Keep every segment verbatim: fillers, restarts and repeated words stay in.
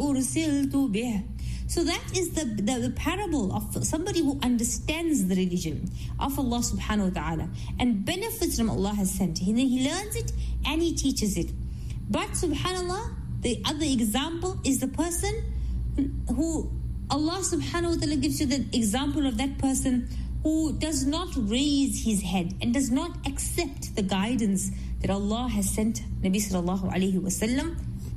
أُرْسِلْتُ بِهِ. So that is the, the, the parable of somebody who understands the religion of Allah subhanahu wa ta'ala and benefits from Allah has sent. He, he learns it and he teaches it. But subhanallah, the other example is the person who Allah subhanahu wa ta'ala gives you the example of that person who does not raise his head and does not accept the guidance that Allah has sent Nabi sallallahu alayhi wa sallam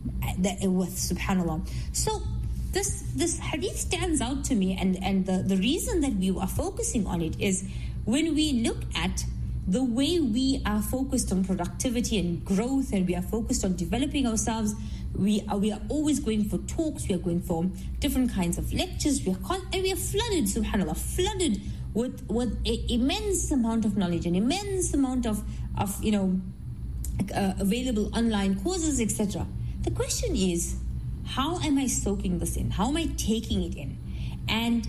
with, subhanallah. So this this hadith stands out to me, and, and the, the reason that we are focusing on it is when we look at the way we are focused on productivity and growth, and we are focused on developing ourselves. We are, we are always going for talks, we are going for different kinds of lectures, we are con- and we are flooded, subhanAllah, flooded with with an immense amount of knowledge, an immense amount of, of you know, uh, available online courses, et cetera. The question is, how am I soaking this in? How am I taking it in? And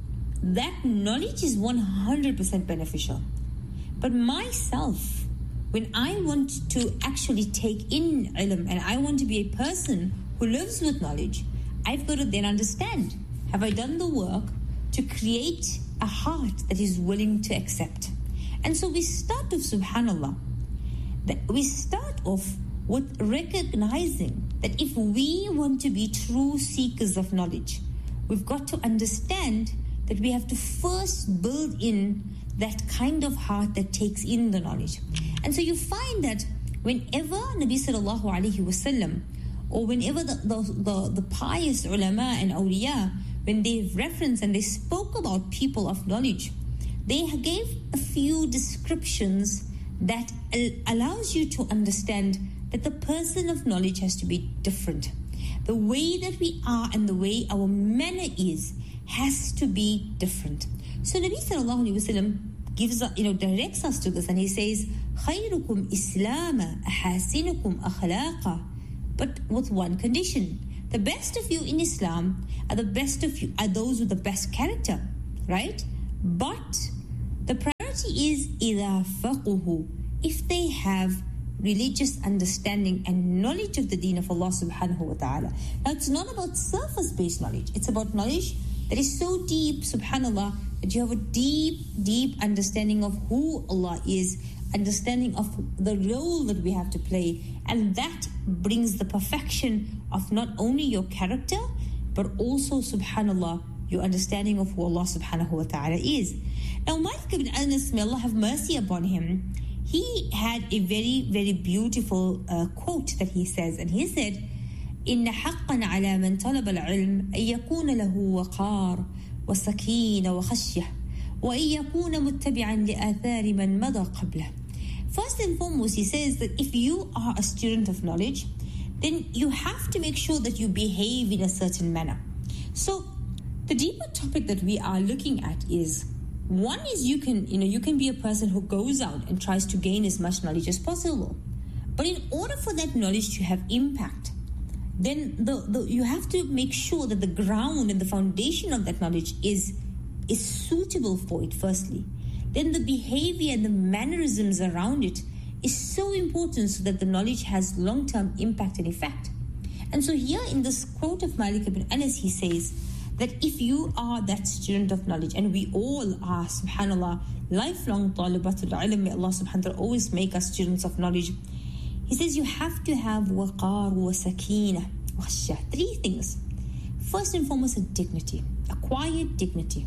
that knowledge is one hundred percent beneficial. But myself, when I want to actually take in ilm and I want to be a person who lives with knowledge, I've got to then understand, have I done the work to create a heart that is willing to accept? And so we start off, subhanallah, that we start off with recognizing that if we want to be true seekers of knowledge, we've got to understand that we have to first build in that kind of heart that takes in the knowledge. And so you find that whenever Nabi sallallahu alayhi wasallam, or whenever the, the, the, the pious ulama and awliya, when they reference and they spoke about people of knowledge, they gave a few descriptions that allows you to understand that the person of knowledge has to be different. The way that we are and the way our manner is has to be different. So Nabi sallallahu alayhi wasallam gives us, you know, directs us to this, and he says, "Khayrukum Islama, ahasinukum akhlaqa," but with one condition: the best of you in Islam are the best of you are those with the best character, right? But the priority is إِذَا فَقُهُ, if they have religious understanding and knowledge of the deen of Allah subhanahu wa ta'ala. Now it's not about surface-based knowledge, it's about knowledge that is so deep, subhanallah, that you have a deep, deep understanding of who Allah is, understanding of the role that we have to play, and that brings the perfection of not only your character, but also, subhanallah, your understanding of who Allah subhanahu wa ta'ala is. Now, Malik ibn Anas, may Allah have mercy upon him, he had a very, very beautiful uh, quote that he says, and he said, إِنَّ حَقًّا عَلَى مَنْ طَلَبَ الْعِلْمِ أَن يَكُونَ لَهُ وَقَارٌ وَسَكِينَ وَخَشْيَةٌ وَأَن يَكُونَ مُتَّبِعًا لِآثَارِ مَنْ مَضَى قَبْلَهُ. First and foremost, he says that if you are a student of knowledge, then you have to make sure that you behave in a certain manner. So the deeper topic that we are looking at is, one is you can, you know, you can be a person who goes out and tries to gain as much knowledge as possible. But in order for that knowledge to have impact, then the, the you have to make sure that the ground and the foundation of that knowledge is is suitable for it, firstly. Then the behavior and the mannerisms around it is so important so that the knowledge has long-term impact and effect. And so here in this quote of Malik ibn Anas, he says that if you are that student of knowledge, and we all are, subhanallah, lifelong talibatul ilm, may Allah subhanahu wa ta'ala always make us students of knowledge. He says you have to have waqar wa sakina wa khashya. Three things. First and foremost, a dignity, a quiet dignity,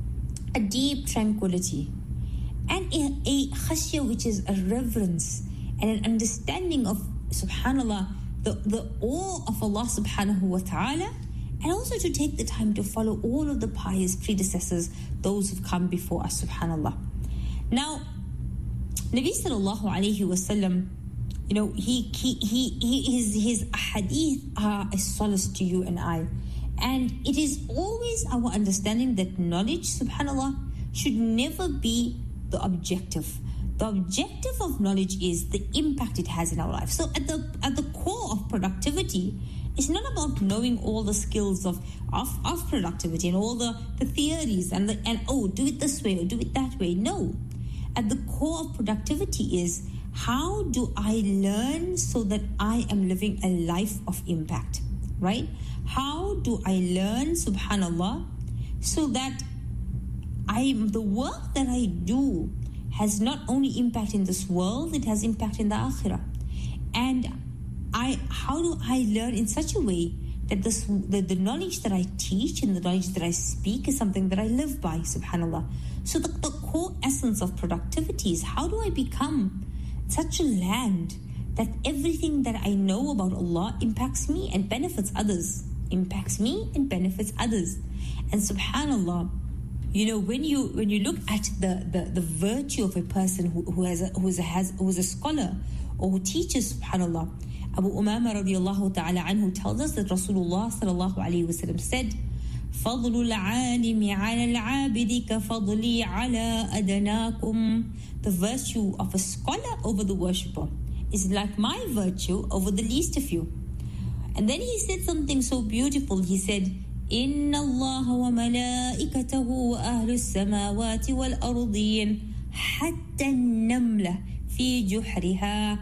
a deep tranquility, and a, a khashya, which is a reverence and an understanding of, subhanallah, the, the awe of Allah subhanahu wa ta'ala, and also to take the time to follow all of the pious predecessors, those who've come before us, subhanallah. Now, Nabi sallallahu alayhi wa sallam, you know, he, he, he, he his, his hadith are a solace to you and I. And it is always our understanding that knowledge, subhanallah, should never be the objective. The objective of knowledge is the impact it has in our life. So at the at the core of productivity, it's not about knowing all the skills of, of, of productivity and all the, the theories and, the, and, oh, do it this way or do it that way. No. At the core of productivity is, how do I learn so that I am living a life of impact? right? How do I learn, subhanallah, so that I the work that I do has not only impact in this world, it has impact in the akhirah. And I how do I learn in such a way that this the, the knowledge that I teach and the knowledge that I speak is something that I live by, subhanallah. So the, the core essence of productivity is, how do I become such a land that everything that I know about Allah impacts me and benefits others, impacts me and benefits others. And subhanallah, you know, when you when you look at the, the, the virtue of a person who, who has a, who is a, has who is a scholar or who teaches, subhanallah, Abu Umama radiallahu ta'ala anhu tells us that Rasulullah sallallahu alayhi wa sallam said, فضل العالم على العابد كفضلي على أدناكم. The virtue of a scholar over the worshipper is like my virtue over the least of you. And then he said something so beautiful. He said, إن الله وملائكته وأهل السماوات والأرضين حتى النملة في جحرها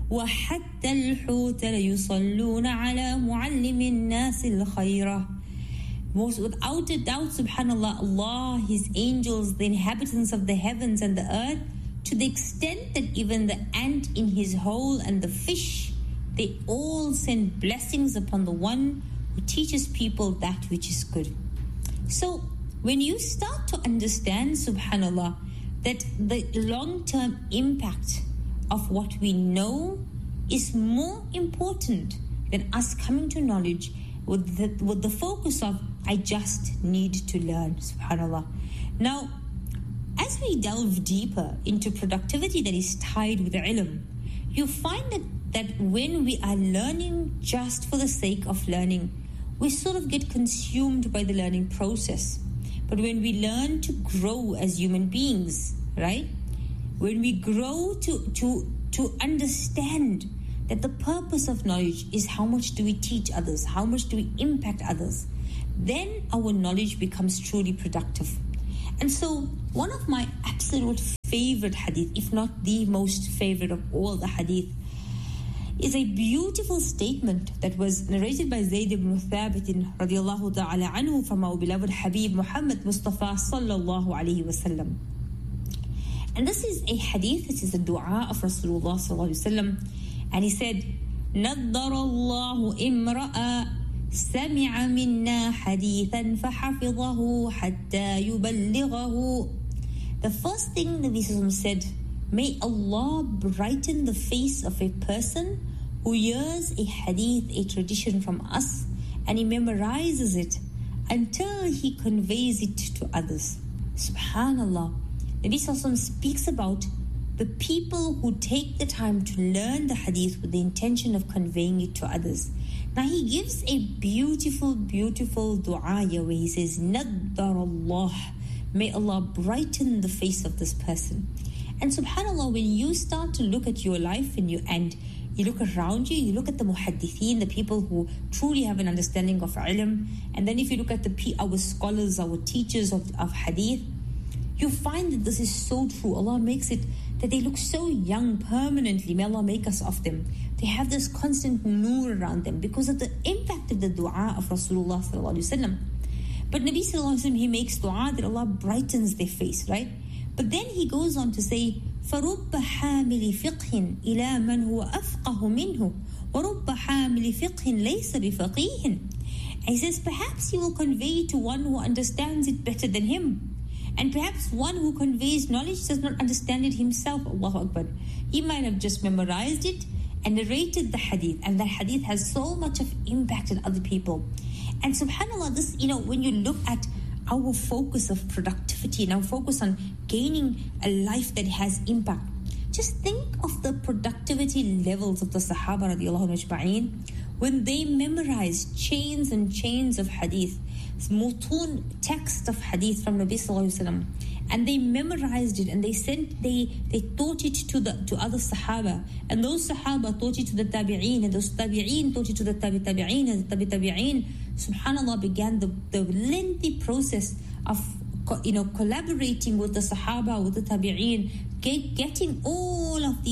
وحتى الحوت ليصلون على معلم الناس الخير. Most without a doubt, subhanallah, Allah, His angels, the inhabitants of the heavens and the earth, to the extent that even the ant in his hole and the fish, they all send blessings upon the one who teaches people that which is good. So when you start to understand, subhanallah, that the long-term impact of what we know is more important than us coming to knowledge with the, with the focus of, I just need to learn, subhanallah. Now, as we delve deeper into productivity that is tied with ilm, you find that, that when we are learning just for the sake of learning, we sort of get consumed by the learning process. But when we learn to grow as human beings, right? When we grow to, to, to understand that the purpose of knowledge is how much do we teach others, how much do we impact others, then our knowledge becomes truly productive. And so one of my absolute favorite hadith, if not the most favorite of all the hadith, is a beautiful statement that was narrated by Zayd ibn Thabit radiallahu ta'ala anhu from our beloved Habib Muhammad Mustafa sallallahu alayhi wa sallam. And this is a hadith, this is a dua of Rasulullah sallallahu alayhi wa sallam. And he said, نَضَّرَ اللَّهُ إِمْرَأً سَمِعَ مِنَّا حَدِيثًا فَحَفِظَهُ حَتَّى يُبَلِّغَهُ. The first thing the Nabi said, may Allah brighten the face of a person who hears a hadith, a tradition from us, and he memorizes it until he conveys it to others. Subhanallah. The Nabi speaks about the people who take the time to learn the hadith with the intention of conveying it to others. Now he gives a beautiful, beautiful dua here where he says, نَضَّرَ اللَّهُ, may Allah brighten the face of this person. And subhanallah, when you start to look at your life and you and you look around you, you look at the muhaddithin, the people who truly have an understanding of ilm, and then if you look at the our scholars, our teachers of, of hadith, you find that this is so true. Allah makes it that they look so young permanently. May Allah make us of them. They have this constant noor around them because of the impact of the dua of Rasulullah sallallahu alaihi wasallam. But Nabi sallallahu alaihi wasallam, he makes dua that Allah brightens their face, right? But then he goes on to say, فَرُبَّ حَامِلِ فِقْهٍ إِلَى مَنْ هُوَ أَفْقَهُ مِنْهُ وَرُبَّ حَامِلِ فِقْهٍ لَيْسَ بِفَقِيهٍ. And he says, perhaps he will convey to one who understands it better than him. And perhaps one who conveys knowledge does not understand it himself. Allahu Akbar. He might have just memorized it and narrated the hadith, and that hadith has so much of impact on other people. And subhanAllah, this, you know, when you look at our focus of productivity and our focus on gaining a life that has impact, just think of the productivity levels of the Sahaba radiallahu ajma'in when they memorized chains and chains of hadith, mutun, text of hadith from Nabi sallallahu alaihi wasallam, and they memorized it and they sent they they taught it to the to other Sahaba, and those Sahaba taught it to the Tabi'een, and those Tabi'een taught it to the Tabi Tabi'een, and the Tabi Tabi'een, subhanallah, began the, the lengthy process of, you know, collaborating with the Sahaba, with the Tabi'een, get, getting all of these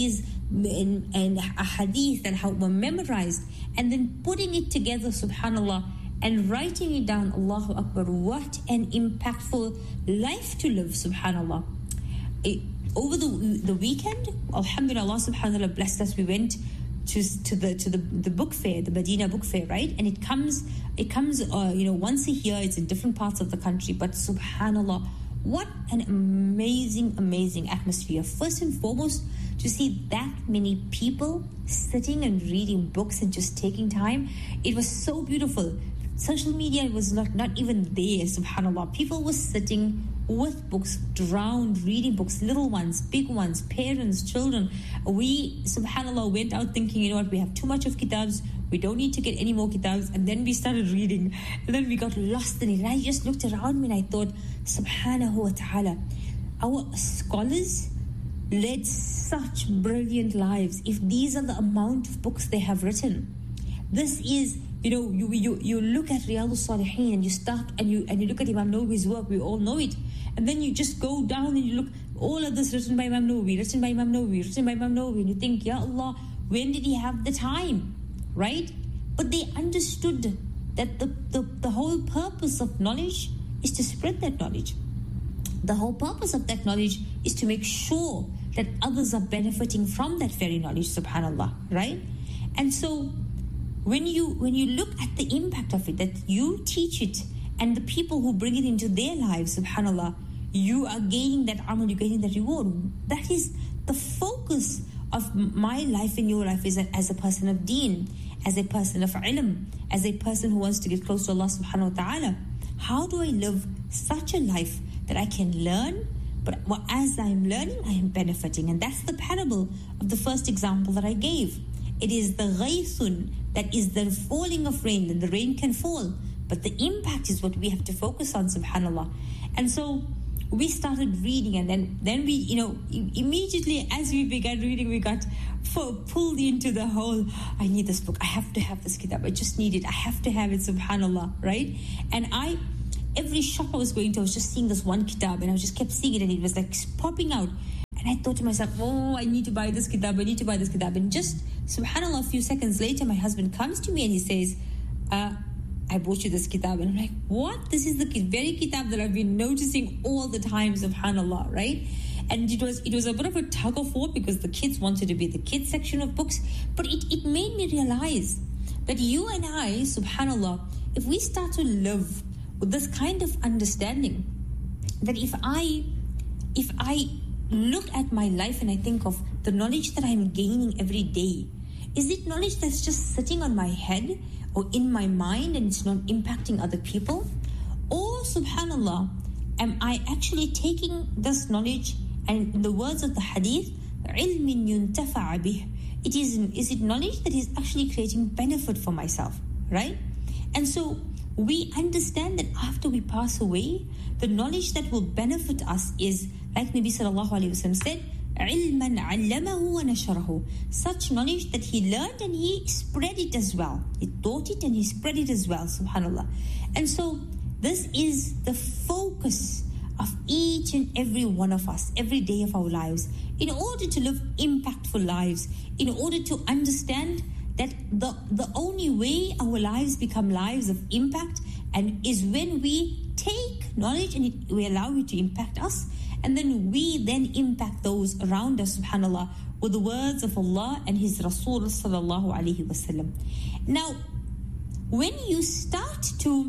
and, and a hadith that were memorized, and then putting it together, subhanallah, and writing it down. Allahu Akbar, what an impactful life to live, subhanallah. It, over the the weekend, alhamdulillah, Allah subhanahu wa ta'ala blessed us. We went to to the to the, the book fair, the Medina book fair, right? And it comes it comes uh, you know, once a year. It's in different parts of the country, but subhanallah, what an amazing, amazing atmosphere. First and foremost, to see that many people sitting and reading books and just taking time, it was so beautiful. Social media was not, not even there, subhanallah. People were sitting with books, drowned, reading books, little ones, big ones, parents, children. We, subhanallah, went out thinking, you know what, we have too much of kitabs, we don't need to get any more kitabs. And then we started reading, and then we got lost in it. And I just looked around me and I thought, subhanahu wa ta'ala, our scholars led such brilliant lives. If these are the amount of books they have written, this is, you know, you you you look at Riyadus Salihin and you start and you and you look at Imam Nawawi's work, we all know it. And then you just go down and you look, all of this written by Imam Nawawi, written by Imam Nawawi, written by Imam Nawawi, and you think, Ya Allah, when did he have the time, right? But they understood that the, the, the whole purpose of knowledge is to spread that knowledge. The whole purpose of that knowledge is to make sure that others are benefiting from that very knowledge, subhanallah, right? And so when you when you look at the impact of it, that you teach it and the people who bring it into their lives, subhanallah, you are gaining that amal, you're gaining that reward. That is the focus of my life and your life, is as a person of deen, as a person of ilm, as a person who wants to get close to Allah subhanahu wa ta'ala. How do I live such a life that I can learn, but as I'm learning, I am benefiting? And that's the parable of the first example that I gave. It is the ghaythun, that is the falling of rain, and the rain can fall, but the impact is what we have to focus on, subhanallah. And so we started reading, and then, then we, you know, immediately as we began reading, we got pulled into the whole, I need this book, I have to have this kitab, I just need it, I have to have it, subhanallah, right? And I, every shop I was going to, I was just seeing this one kitab, and I just kept seeing it, and it was like popping out. And I thought to myself, oh, I need to buy this kitab, I need to buy this kitab. And just, subhanallah, a few seconds later, my husband comes to me and he says, uh, I bought you this kitab. And I'm like, what? This is the very kitab that I've been noticing all the time, subhanallah, right? And it was it was a bit of a tug of war, because the kids wanted to be the kids section of books. But it, it made me realize that you and I, subhanallah, if we start to live with this kind of understanding, that if I, if I look at my life and I think of the knowledge that I'm gaining every day, is it knowledge that's just sitting on my head or in my mind and it's not impacting other people? Or, subhanallah, am I actually taking this knowledge, and in the words of the hadith, عِلْمٍ يُنْتَفَعَ بِهِ, it is, is it knowledge that is actually creating benefit for myself, right? And so we understand that after we pass away, the knowledge that will benefit us is, like Nabi sallallahu alayhi wa sallam said, عِلْمًا عَلَّمَهُ وَنَشَرَهُ, such knowledge that he learned and he spread it as well. He taught it and he spread it as well, subhanallah. And so this is the focus of each and every one of us, every day of our lives, in order to live impactful lives, in order to understand that the, the only way our lives become lives of impact and is when we take knowledge and it, we allow it to impact us, and then we then impact those around us, subhanallah, with the words of Allah and His Rasul sallallahu alaihi wasallam. Now, when you start to,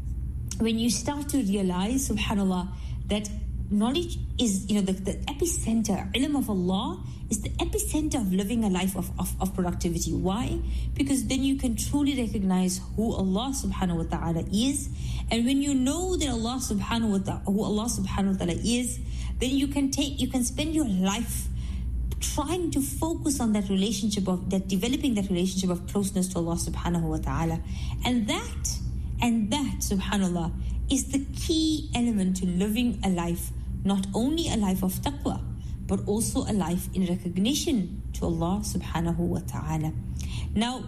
when you start to realize, subhanallah, that knowledge is, you know, the, the epicenter, ilm of Allah is the epicenter of living a life of, of, of productivity. Why? Because then you can truly recognize who Allah subhanahu wa ta'ala is. And when you know that Allah subhanahu wa ta'ala, who Allah subhanahu wa ta'ala is, then you can take, you can spend your life trying to focus on that relationship of, that developing that relationship of closeness to Allah subhanahu wa ta'ala. And that, and that, subhanallah, is the key element to living a life, not only a life of taqwa, but also a life in recognition to Allah subhanahu wa ta'ala. Now,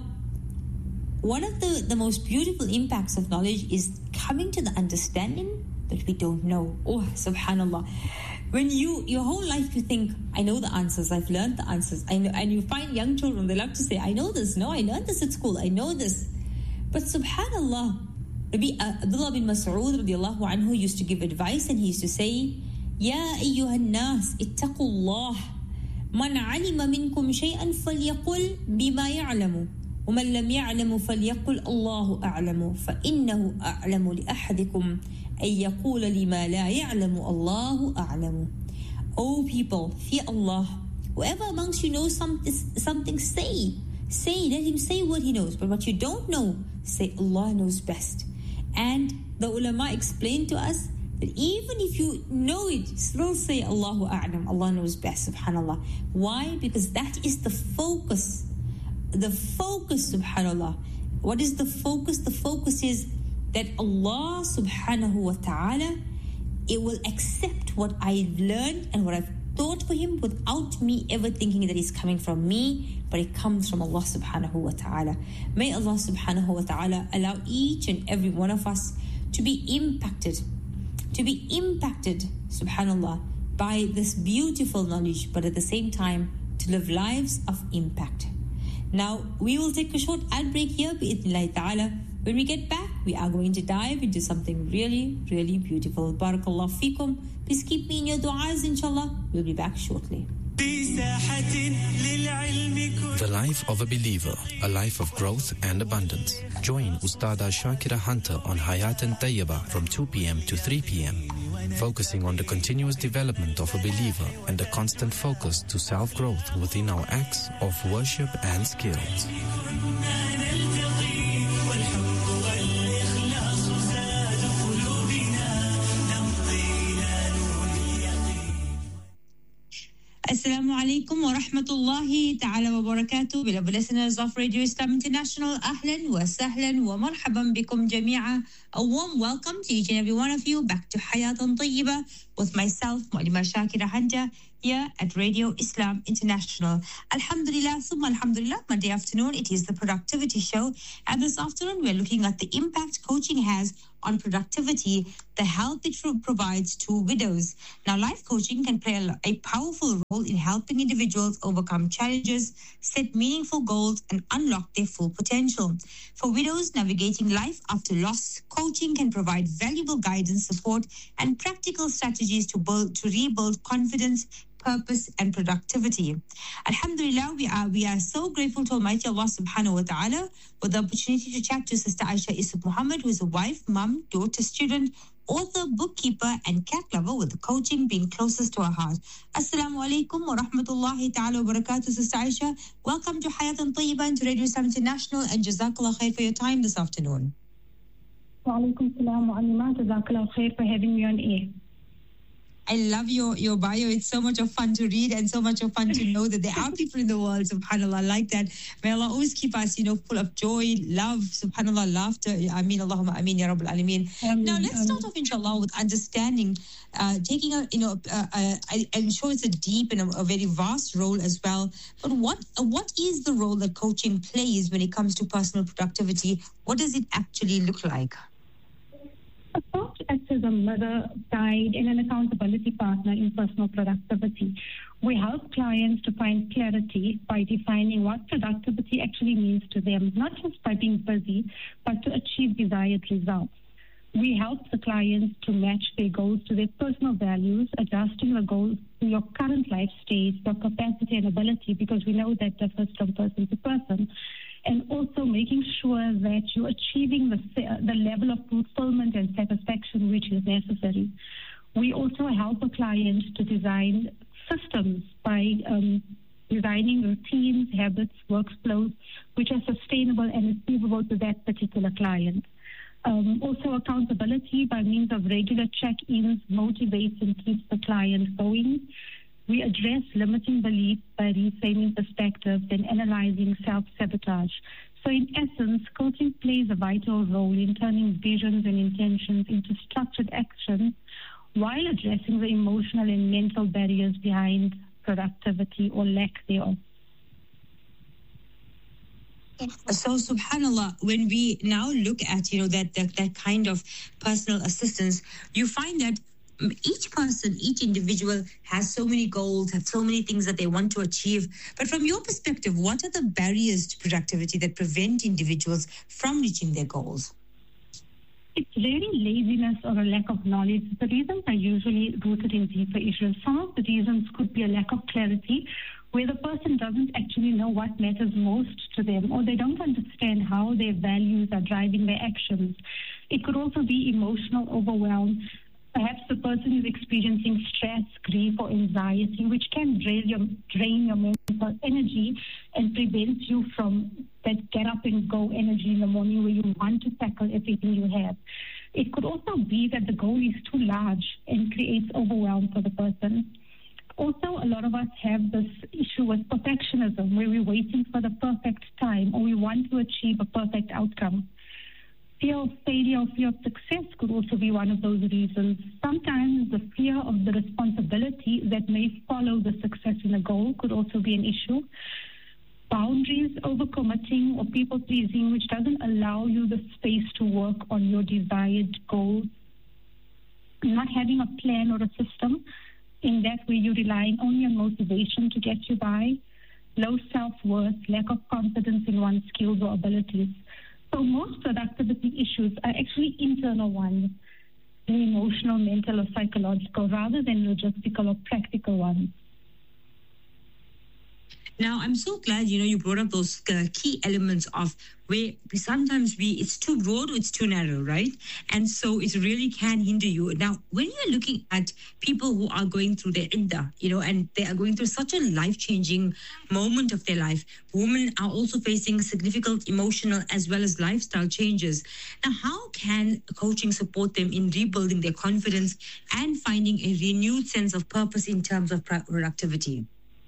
one of the, the most beautiful impacts of knowledge is coming to the understanding that we don't know. Oh, subhanallah. When you, your whole life, you think, I know the answers, I've learned the answers. I know, and you find young children, they love to say, I know this. No, I learned this at school. I know this. But subhanAllah, Rabbi Abdullah bin Mas'ud radiallahu anhu used to give advice, and he used to say, Ya ayyuhan nas, ittaqullah. Man alima minkum shay'an falyaqul bima ya'lamu. ومن لم يعلم فليقل الله أعلم فإنه أعلم لأحدكم أن يقول لما لا يعلم الله أعلم. O people, fear Allah. Whoever amongst you knows some, something, say. Say, let him say what he knows. But what you don't know, say Allah knows best. And the ulama explained to us that even if you know it, still say Allahu A'lam, Allah knows best, subhanAllah. Why? Because that is the focus. The focus, subhanAllah. What is the focus? The focus is that Allah subhanahu wa ta'ala, it will accept what I've learned and what I've taught for him without me ever thinking that it's coming from me, but it comes from Allah subhanahu wa ta'ala. May Allah subhanahu wa ta'ala allow each and every one of us to be impacted, to be impacted, subhanAllah, by this beautiful knowledge, but at the same time, to live lives of impact. Now, we will take a short ad break here, bi'idhnillahi ta'ala. When we get back, we are going to dive into something really, really beautiful. Barakallahu feekum. Please keep me in your du'as, inshallah. We'll be back shortly. The life of a believer, a life of growth and abundance. Join Ustada Shakira Hunter on Hayat and Tayyaba from two p.m. to three p.m. focusing on the continuous development of a believer and the constant focus to self-growth within our acts of worship and skills. Assalamu alaikum wa rahmatullahi ta'ala wa barakatuh. Beloved listeners of Radio Islam International, ahlan wa sahlan wa marhaban bikum jami'a. A warm welcome to each and every one of you back to Hayatan Tayyiba with myself, Mu'allima Shakira Hunter, here at Radio Islam International. Alhamdulillah, summa alhamdulillah, Monday afternoon, it is the Productivity Show. And this afternoon, we're looking at the impact coaching has on productivity, the help it provides to widows. Now, life coaching can play a, a powerful role in helping individuals overcome challenges, set meaningful goals, and unlock their full potential. For widows navigating life after loss, coaching can provide valuable guidance, support, and practical strategies to build, to rebuild confidence, purpose, and productivity. Alhamdulillah, we are we are so grateful to Almighty Allah subhanahu wa ta'ala for the opportunity to chat to Sister Aisha Isuf Muhammad, who is a wife, mum, daughter, student, author, bookkeeper, and cat lover, with the coaching being closest to her heart. Assalamu alaikum wa rahmatullahi ta'ala wa barakatuh, Sister Aisha. Welcome to Hayatan Tayyiba and to Radio Islam International, and Jazakallah khair for your time this afternoon. Wa alaikum salam wa alima. Jazakallah khair for having me on air. I love your, your bio. It's so much of fun to read and so much of fun to know that there are people in the world, subhanAllah, like that. May Allah always keep us, you know, full of joy, love, subhanAllah, laughter. Ameen, Allahumma ameen, ya Rabbal Alameen. Now, let's start off, inshallah, with understanding, uh, taking a, you know, uh, uh, I, I'm sure it's a deep and a, a very vast role as well. But what uh, what is the role that coaching plays when it comes to personal productivity? What does it actually look like? A coach acts as a mother, guide, and an accountability partner in personal productivity. We help clients to find clarity by defining what productivity actually means to them, not just by being busy, but to achieve desired results. We help the clients to match their goals to their personal values, adjusting the goals to your current life stage, your capacity and ability, because we know that differs from person to person. And also making sure that you're achieving the, the level of fulfillment and satisfaction which is necessary. We also help a client to design systems by um, designing routines, habits, workflows, which are sustainable and achievable to that particular client. Um, also accountability by means of regular check-ins motivates and keeps the client going. We address limiting beliefs by reframing perspectives and analyzing self-sabotage. So in essence, coaching plays a vital role in turning visions and intentions into structured actions while addressing the emotional and mental barriers behind productivity or lack thereof. So, subhanAllah, when we now look at, you know, that, that, that kind of personal assistance, you find that each person, each individual has so many goals, have so many things that they want to achieve. But from your perspective, what are the barriers to productivity that prevent individuals from reaching their goals? It's really laziness or a lack of knowledge. The reasons are usually rooted in deeper issues. Some of the reasons could be a lack of clarity, where the person doesn't actually know what matters most to them, or they don't understand how their values are driving their actions. It could also be emotional overwhelm. Perhaps the person is experiencing stress, grief, or anxiety, which can drain your, drain your mental energy and prevent you from that get up and go energy in the morning where you want to tackle everything you have. It could also be that the goal is too large and creates overwhelm for the person. Also, a lot of us have this issue with perfectionism, where we're waiting for the perfect time, or we want to achieve a perfect outcome. Fear of failure or fear of success could also be one of those reasons. Sometimes the fear of the responsibility that may follow the success in a goal could also be an issue. Boundaries, overcommitting, or people-pleasing, which doesn't allow you the space to work on your desired goals. Not having a plan or a system, in that way you're relying only on motivation to get you by. Low self-worth, lack of confidence in one's skills or abilities. So most productivity issues are actually internal ones, emotional, mental, or psychological, rather than logistical or practical ones. Now, I'm so glad, you know, you brought up those uh, key elements of where we sometimes we it's too broad or it's too narrow, right? And so it really can hinder you. Now, when you're looking at people who are going through their iddah, you know, and they are going through such a life-changing moment of their life, women are also facing significant emotional as well as lifestyle changes. Now, how can coaching support them in rebuilding their confidence and finding a renewed sense of purpose in terms of productivity?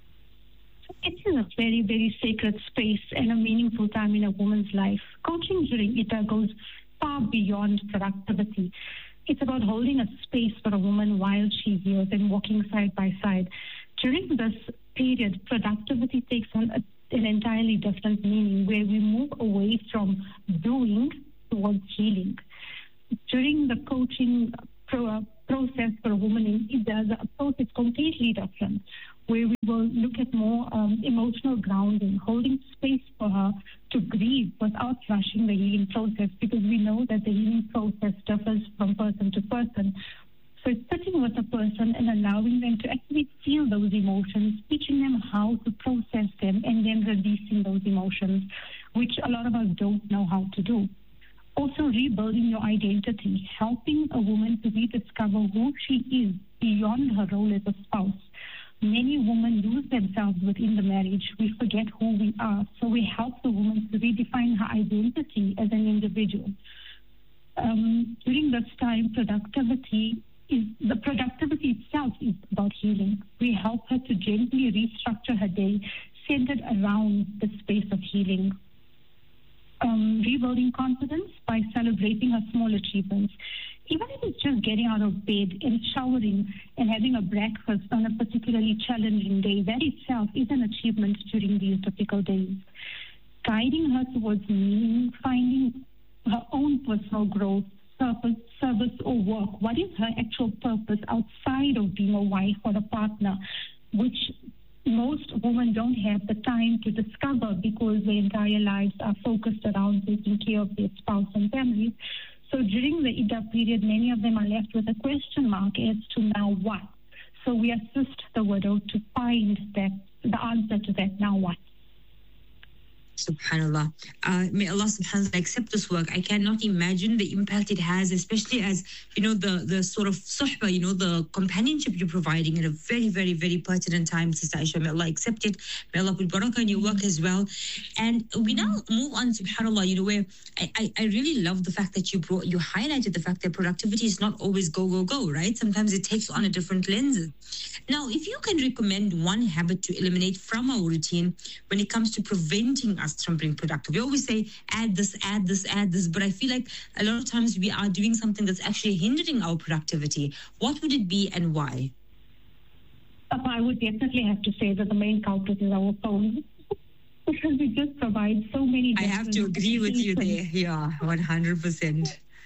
It is a very, very sacred space and a meaningful time in a woman's life. Coaching during iddah goes far beyond productivity. It's about holding a space for a woman while she heals and walking side by side. During this period, productivity takes on a, an entirely different meaning, where we move away from doing towards healing. During the coaching pro- process for a woman in iddah, the approach is completely different, where we will look at more um, emotional grounding, holding space for her to grieve without rushing the healing process, because we know that the healing process differs from person to person. So it's sitting with a person and allowing them to actually feel those emotions, teaching them how to process them, and then releasing those emotions, which a lot of us don't know how to do. Also, rebuilding your identity, helping a woman to rediscover who she is beyond her role as a spouse. Many women lose themselves within the marriage. We forget who we are. So we help the woman to redefine her identity as an individual. Um, during this time, productivity is the productivity itself is about healing. We help her to gently restructure her day, centered around the space of healing. Um, rebuilding confidence by celebrating her small achievements. Even if it's just getting out of bed and showering and having a breakfast on a particularly challenging day, that itself is an achievement during these difficult days. Guiding her towards meaning, finding her own personal growth, service, service or work. What is her actual purpose outside of being a wife or a partner, which most women don't have the time to discover because their entire lives are focused around taking care of their spouse and families. So during the iddah period, many of them are left with a question mark as to now what. So we assist the widow to find that the answer to that now what. SubhanAllah. Uh, may Allah subhanahu wa ta'ala accept this work. I cannot imagine the impact it has, especially as, you know, the, the sort of suhbah, you know, the companionship you're providing at a very, very, very pertinent time, Sister Aisha. May Allah accept it. May Allah put barakah in your work as well. And we now move on, subhanAllah, you know, where I, I, I really love the fact that you brought, you highlighted the fact that productivity is not always go, go, go, right? Sometimes it takes on a different lens. Now, if you can recommend one habit to eliminate from our routine when it comes to preventing us from being productive. We always say, add this, add this, add this, but I feel like a lot of times we are doing something that's actually hindering our productivity. What would it be and why? I would definitely have to say that the main culprit is our phone. Because we just provide so many... I have to agree with you there. Yeah, one hundred percent.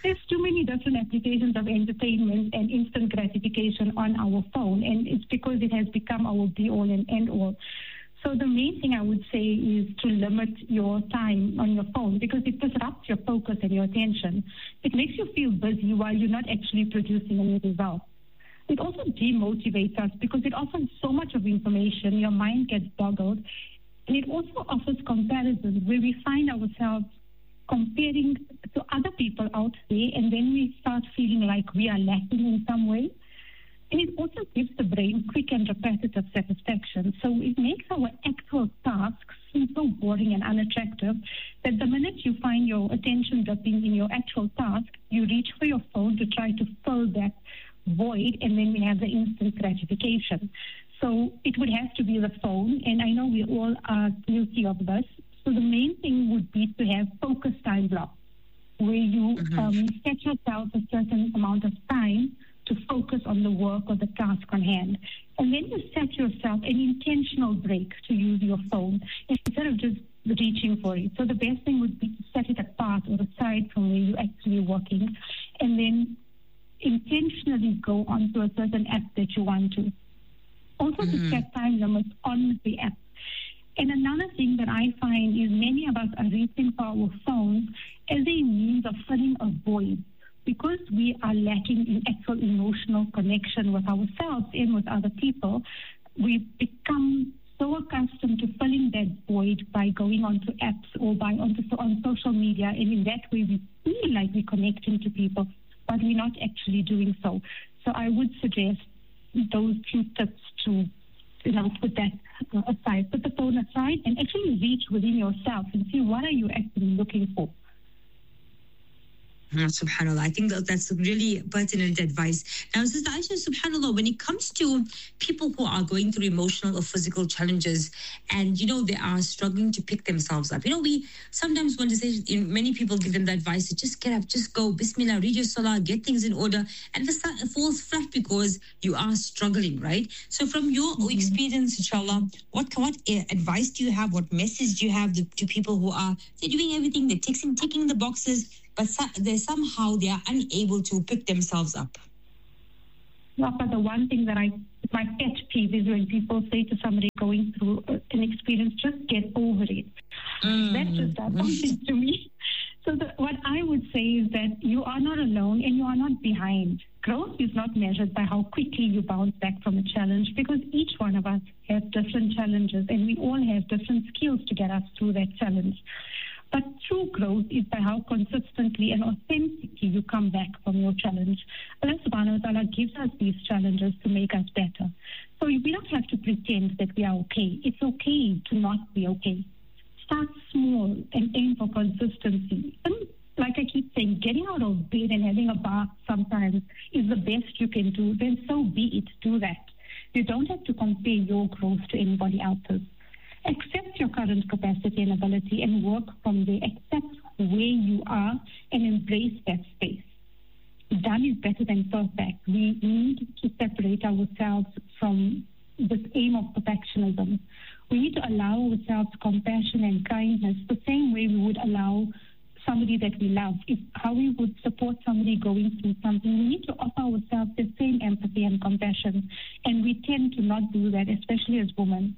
there's too many different applications of entertainment and instant gratification on our phone, and it's because it has become our be-all and end-all. So the main thing I would say is to limit your time on your phone, because it disrupts your focus and your attention. It makes you feel busy while you're not actually producing any results. It also demotivates us because it offers so much of information, your mind gets boggled, and it also offers comparisons where we find ourselves comparing to other people out there, and then we start feeling like we are lacking in some way. And it also gives the brain quick and repetitive satisfaction. So it makes our actual tasks seem so boring and unattractive that the minute you find your attention dropping in your actual task, you reach for your phone to try to fill that void, and then we have the instant gratification. So it would have to be the phone, and I know we all are guilty of this. So the main thing would be to have focus time blocks, where you mm-hmm. um, set yourself a certain amount of time to focus on the work or the task on hand. And then you set yourself an intentional break to use your phone instead of just reaching for it. So the best thing would be to set it apart or aside from where you're actually working, and then intentionally go onto a certain app that you want to. Also mm-hmm. to set time limits on the app. And another thing that I find is many of us are reaching for our phones as a means of filling a void. Because we are lacking in actual emotional connection with ourselves and with other people, we've become so accustomed to filling that void by going onto apps or by onto on social media, and in that way we feel like we're connecting to people, but we're not actually doing so. So I would suggest those two tips to, you know, put that aside, put the phone aside, and actually reach within yourself and see what are you actually looking for. SubhanAllah, I think that that's really pertinent advice. Now, Sister Aisha, SubhanAllah, when it comes to people who are going through emotional or physical challenges and, you know, they are struggling to pick themselves up, you know, we sometimes want to say, you know, many people give them the advice to just get up, just go, Bismillah, read your salah, get things in order, and it falls flat because you are struggling, right? So from your mm-hmm. experience, inshallah, what, what advice do you have, what message do you have to, to people who are, they're doing everything, they're ticking, ticking the boxes, but they somehow they are unable to pick themselves up? Well, but the one thing that I, my pet peeve is when people say to somebody going through an experience, just get over it. Mm. That just does something to me. So the, what I would say is that you are not alone and you are not behind. Growth is not measured by how quickly you bounce back from a challenge, because each one of us has different challenges and we all have different skills to get us through that challenge. But true growth is by how consistently and authentically you come back from your challenge. Allah subhanahu wa ta'ala gives us these challenges to make us better. So we don't have to pretend that we are okay. It's okay to not be okay. Start small and aim for consistency. And like I keep saying, getting out of bed and having a bath sometimes is the best you can do. Then so be it, do that. You don't have to compare your growth to anybody else's. Accept your current capacity and ability and work from there. Accept where you are and embrace that space. Done is better than perfect. We need to separate ourselves from this aim of perfectionism. We need to allow ourselves compassion and kindness the same way we would allow somebody that we love. If how we would support somebody going through something, we need to offer ourselves the same empathy and compassion. And we tend to not do that, especially as women.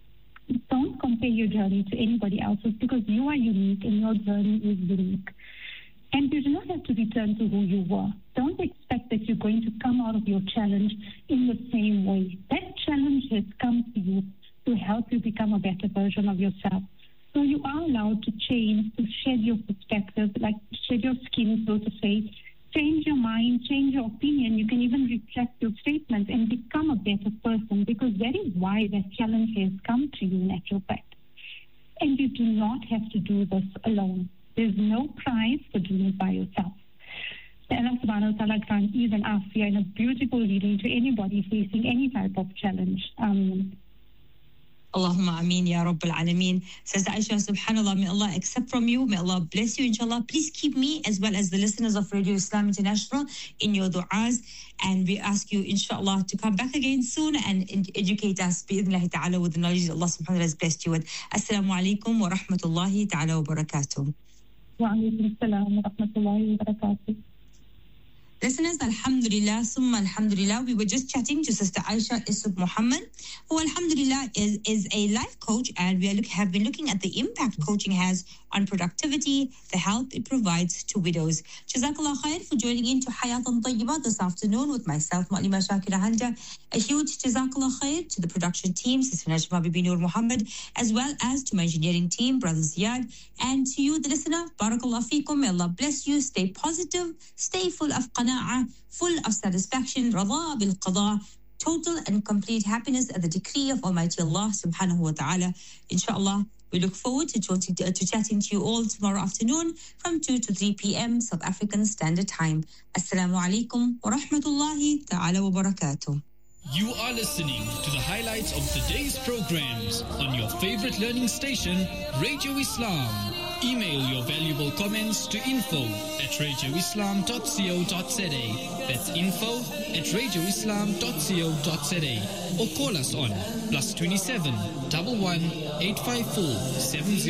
Don't compare your journey to anybody else's, because you are unique and your journey is unique. And you do not have to return to who you were. Don't expect that you're going to come out of your challenge in the same way. That challenge has come to you to help you become a better version of yourself. So you are allowed to change, to shed your perspective, like shed your skin, so to say. Change your mind, change your opinion. You can even retract your statements and become a better person, because that is why that challenge has come to you in actual fact. And you do not have to do this alone. There's no prize for doing it by yourself. So Allah subhanahu wa ta'ala grant ease and afiyah and a beautiful reading to anybody facing any type of challenge. Um, Allahumma ameen ya Rabbil Alameen. Says Aisha, subhanAllah, may Allah accept from you. May Allah bless you, inshallah. Please keep me as well as the listeners of Radio Islam International in your du'as. And we ask you, inshallah, to come back again soon and educate us, bi'idhnillahi ta'ala, with the knowledge that Allah subhanahu wa ta'ala has blessed you with. Assalamu alaikum wa rahmatullahi ta'ala wa barakatuh. Wa alaikum assalam wa rahmatullahi wa barakatuh. Listeners, alhamdulillah, summa alhamdulillah, we were just chatting to Sister Aisha Isub Muhammad, who alhamdulillah is, is a life coach, and we are look, have been looking at the impact coaching has on productivity, the help it provides to widows. Jazakallah khair for joining in to Hayatan Tayyibah this afternoon with myself, Mu'allima Shakira Hanja. A huge Jazakallah khair to the production team, Sister Najma Bibi Noor Muhammad, as well as to my engineering team, Brother Ziyad, and to you, the listener, Barakallah feekum. May Allah bless you. Stay positive, stay full of qana'ah, full of satisfaction, radha bil qada, total and complete happiness at the decree of Almighty Allah subhanahu wa ta'ala. Inshallah, we look forward to, to, to chatting to you all tomorrow afternoon from two to three p.m. South African Standard Time. Assalamu alaikum wa rahmatullahi ta'ala wa barakatuh. You are listening to the highlights of today's programs on your favorite learning station, Radio Islam. Email your valuable comments to info at radio islam dot co dot za. That's info at radio islam dot co dot za. Or call us on plus twenty-seven, one one, eight five four, seven zero.